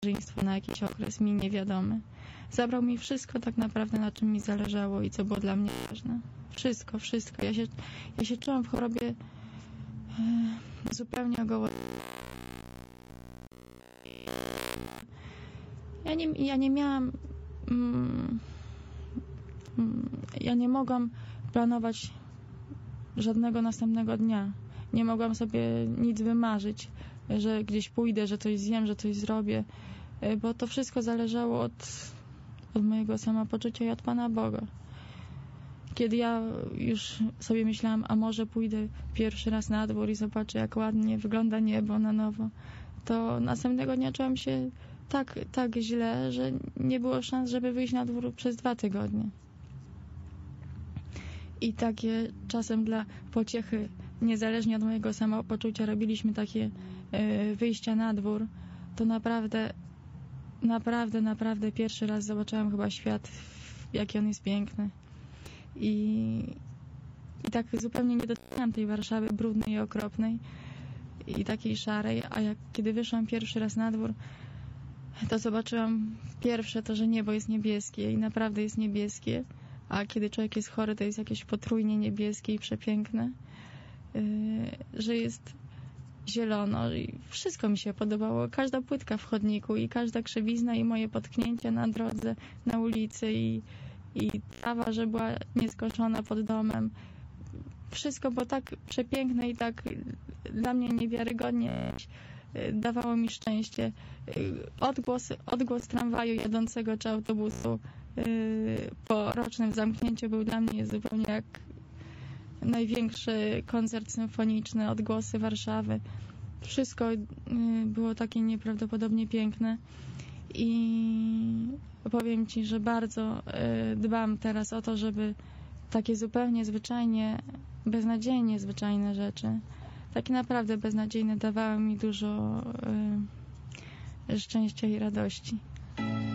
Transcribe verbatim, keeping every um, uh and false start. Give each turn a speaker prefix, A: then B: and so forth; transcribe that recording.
A: macierzyństwo na jakiś okres mi niewiadomy. Zabrał mi wszystko tak naprawdę, na czym mi zależało i co było dla mnie ważne. Wszystko, wszystko. Ja się, ja się czułam w chorobie e, zupełnie ogołocona. Ja nie, ja nie miałam... Mm, mm, ja nie mogłam planować żadnego następnego dnia. Nie mogłam sobie nic wymarzyć, że gdzieś pójdę, że coś zjem, że coś zrobię, bo to wszystko zależało od, od mojego samopoczucia i od Pana Boga. Kiedy ja już sobie myślałam, a może pójdę pierwszy raz na dwór i zobaczę, jak ładnie wygląda niebo na nowo, to następnego dnia czułam się tak, tak źle, że nie było szans, żeby wyjść na dwór przez dwa tygodnie. I takie czasem dla pociechy, niezależnie od mojego samopoczucia, robiliśmy takie y, wyjścia na dwór, to naprawdę, naprawdę, naprawdę pierwszy raz zobaczyłam chyba świat, jaki on jest piękny. I, i tak zupełnie nie doceniam tej Warszawy brudnej i okropnej i takiej szarej, a jak kiedy wyszłam pierwszy raz na dwór, to zobaczyłam pierwsze to, że niebo jest niebieskie i naprawdę jest niebieskie, a kiedy człowiek jest chory, to jest jakieś potrójnie niebieskie i przepiękne, yy, że jest zielono i wszystko mi się podobało. Każda płytka w chodniku i każda krzywizna i moje potknięcia na drodze, na ulicy i, i trawa, że była nieskoszona pod domem. Wszystko było tak przepiękne i tak dla mnie niewiarygodnie dawało mi szczęście. Odgłos, odgłos tramwaju jadącego czy autobusu po rocznym zamknięciu był dla mnie zupełnie jak największy koncert symfoniczny, odgłosy Warszawy. Wszystko było takie nieprawdopodobnie piękne i powiem Ci, że bardzo dbam teraz o to, żeby takie zupełnie zwyczajnie, beznadziejnie zwyczajne rzeczy, takie naprawdę beznadziejne, dawały mi dużo szczęścia i radości.